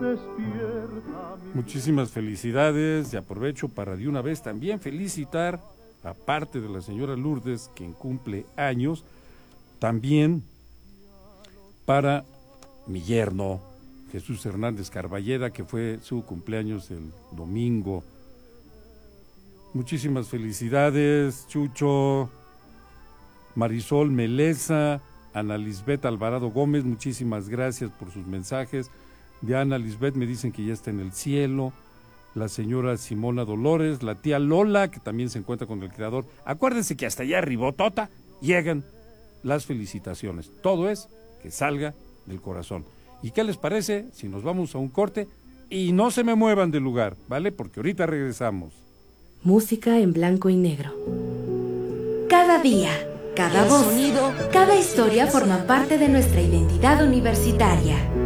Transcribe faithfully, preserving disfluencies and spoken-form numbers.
Muchísimas felicidades y aprovecho para de una vez también felicitar, aparte de la señora Lourdes, quien cumple años, también para mi yerno, Jesús Hernández Carballeda, que fue su cumpleaños el domingo. Muchísimas felicidades, Chucho. Marisol Meleza, Ana Lisbeth Alvarado Gómez, muchísimas gracias por sus mensajes. Diana Lisbeth me dicen que ya está en el cielo. La señora Simona Dolores, la tía Lola, que también se encuentra con el creador. Acuérdense que hasta allá arribotota llegan las felicitaciones. Todo es que salga del corazón. ¿Y qué les parece si nos vamos a un corte? Y no se me muevan del lugar, ¿vale? Porque ahorita regresamos. Música en blanco y negro. Cada día, cada voz, cada historia forma parte de nuestra identidad universitaria.